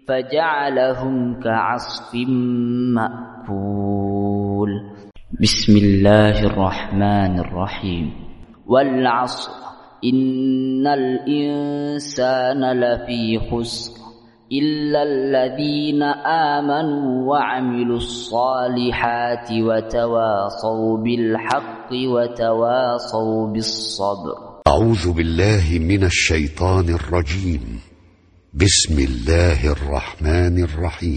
فجعلهم كعصف مأكول. بسم الله الرحمن الرحيم. والعصر إن الإنسان لفي خسر إلا الذين آمنوا وعملوا الصالحات وتواصوا بالحق وتواصوا بالصبر. أعوذ بالله من الشيطان الرجيم. بسم الله الرحمن الرحيم.